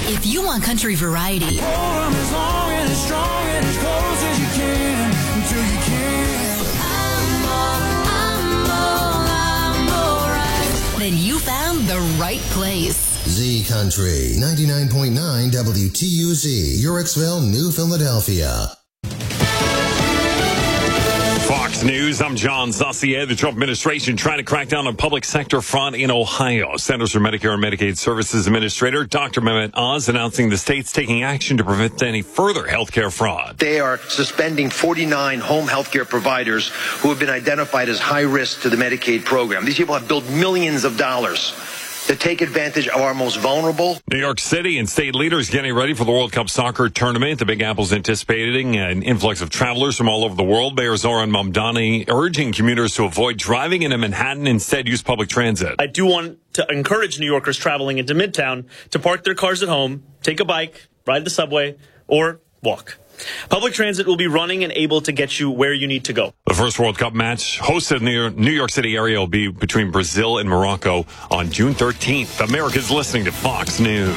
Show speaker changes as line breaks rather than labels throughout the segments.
If you want country variety, then you found the right place.
Z Country 99.9 WTUZ, Yorksville, New Philadelphia.
Fox News, I'm John Saucier. The Trump administration trying to crack down on public sector fraud in Ohio. Centers for Medicare and Medicaid Services Administrator Dr. Mehmet Oz announcing the state's taking action to prevent any further healthcare fraud.
They are suspending 49 home healthcare providers who have been identified as high risk to the Medicaid program. These people have billed millions of dollars to take advantage of our most vulnerable.
New York City and state leaders getting ready for the World Cup soccer tournament. The Big Apple's anticipating an influx of travelers from all over the world. Mayor Zoran Mamdani urging commuters to avoid driving into Manhattan, instead use public transit.
I do want to encourage New Yorkers traveling into Midtown to park their cars at home, take a bike, ride the subway, or walk. Public transit will be running and able to get you where you need to go.
The first World Cup match hosted in the New York City area will be between Brazil and Morocco on June 13th. America's listening to Fox News.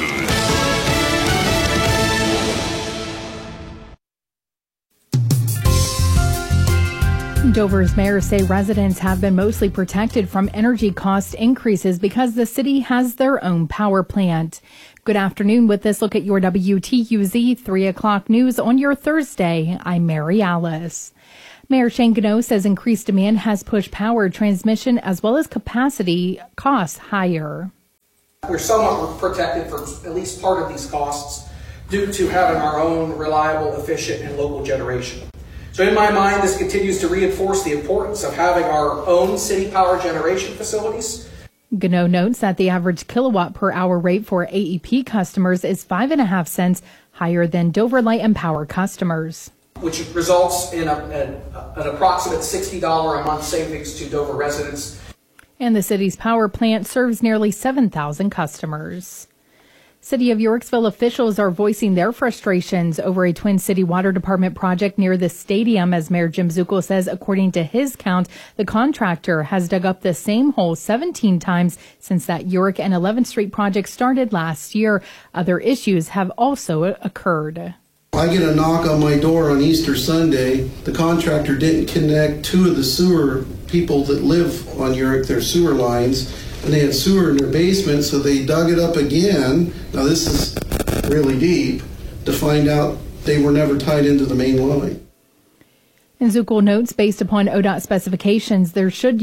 Dover's mayors say residents have been mostly protected from energy cost increases because the city has their own power plant. Good afternoon. With this look at your WTUZ 3 o'clock news on your Thursday, I'm Mary Alice. Mayor Shane Gano says increased demand has pushed power transmission as well as capacity costs higher.
We're somewhat protected for at least part of these costs due to having our own reliable, efficient, and local generation. So in my mind, this continues to reinforce the importance of having our own city power generation facilities.
Gano notes that the average kilowatt per hour rate for AEP customers is 5.5 cents higher than Dover Light and Power customers,
which results in an approximate $60 a month savings to Dover residents.
And the city's power plant serves nearly 7,000 customers. City of Yorksville officials are voicing their frustrations over a Twin City Water Department project near the stadium. As Mayor Jim Zuckel says, according to his count, the contractor has dug up the same hole 17 times since that York and 11th Street project started last year. Other issues have also occurred.
I get a knock on my door on Easter Sunday. The contractor didn't connect two of the sewer people that live on York, their sewer lines. And they had sewer in their basement, so they dug it up again. Now this is really deep, to find out they were never tied into the main line.
And Zuckel notes, based upon ODOT specifications, they should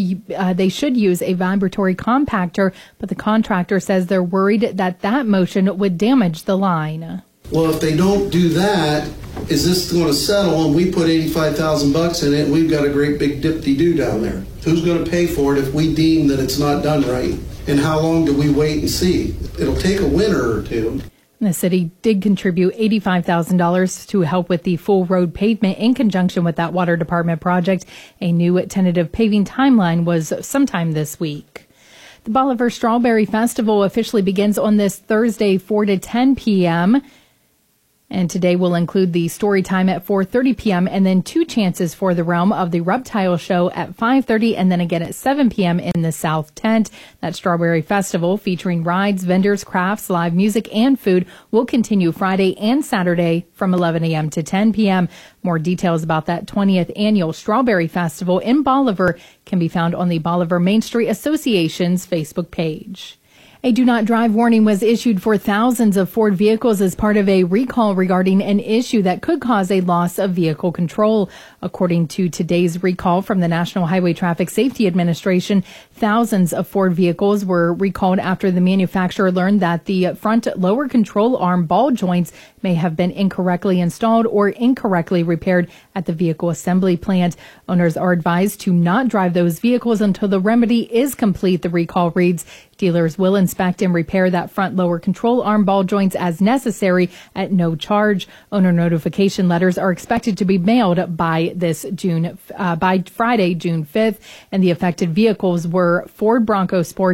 use a vibratory compactor, but the contractor says they're worried that motion would damage the line.
Well, if they don't do that, is this going to settle and we put $85,000 in it and we've got a great big dip-de-doo down there? Who's going to pay for it if we deem that it's not done right? And how long do we wait and see? It'll take a winter or two.
The city did contribute $85,000 to help with the full road pavement in conjunction with that water department project. A new tentative paving timeline was sometime this week. The Bolivar Strawberry Festival officially begins on this Thursday, 4 to 10 p.m., and today will include the story time at 4:30 p.m. and then two chances for the Realm of the Reptile Show at 5:30 and then again at 7 p.m. in the South Tent. That Strawberry Festival, featuring rides, vendors, crafts, live music, and food, will continue Friday and Saturday from 11 a.m. to 10 p.m. More details about that 20th Annual Strawberry Festival in Bolivar can be found on the Bolivar Main Street Association's Facebook page. A do not drive warning was issued for thousands of Ford vehicles as part of a recall regarding an issue that could cause a loss of vehicle control. According to today's recall from the National Highway Traffic Safety Administration, thousands of Ford vehicles were recalled after the manufacturer learned that the front lower control arm ball joints may have been incorrectly installed or incorrectly repaired at the vehicle assembly plant. Owners are advised to not drive those vehicles until the remedy is complete, the recall reads. Dealers will inspect and repair that front lower control arm ball joints as necessary at no charge. Owner notification letters are expected to be mailed by Friday, June 5th, and the affected vehicles were Ford Bronco Sport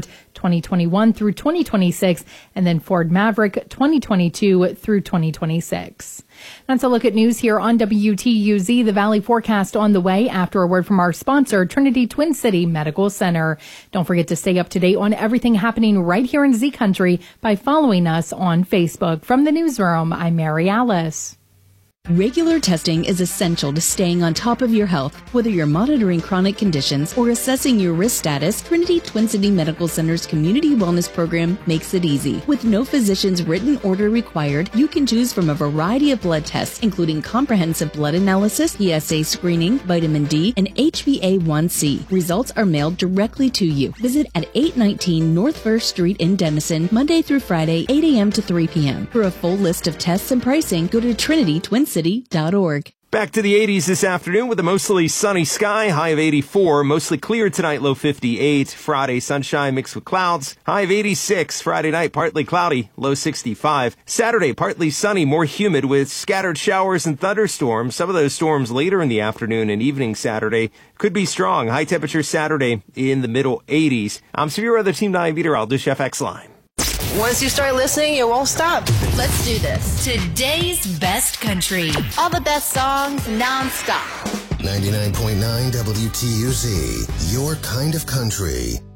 2021 through 2026, and then Ford Maverick 2022 through 2026. That's a look at news here on WTUZ. The Valley forecast on the way after a word from our sponsor, Trinity Twin City Medical Center. Don't forget to stay up to date on everything happening right here in Z Country by following us on Facebook. From the newsroom, I'm Mary Alice.
Regular testing is essential to staying on top of your health. Whether you're monitoring chronic conditions or assessing your risk status, Trinity Twin City Medical Center's Community Wellness Program makes it easy. With no physician's written order required, you can choose from a variety of blood tests, including comprehensive blood analysis, PSA screening, vitamin D, and HbA1c. Results are mailed directly to you. Visit at 819 North First Street in Denison, Monday through Friday, 8 a.m. to 3 p.m. For a full list of tests and pricing, go to TrinityTwinCity.org.
Back to the 80s this afternoon with a mostly sunny sky, high of 84. Mostly clear tonight, low 58. Friday, sunshine mixed with clouds, high of 86. Friday night, partly cloudy, low 65. Saturday, partly sunny, more humid with scattered showers and thunderstorms. Some of those storms later in the afternoon and evening Saturday could be strong. High temperature Saturday in the middle 80s. I'm Severe Weather Team 9 Meter. I'll dish FX line.
Once you start listening, you won't stop. Let's do this. Today's best country. All the best songs nonstop.
99.9 WTUZ, your kind of country.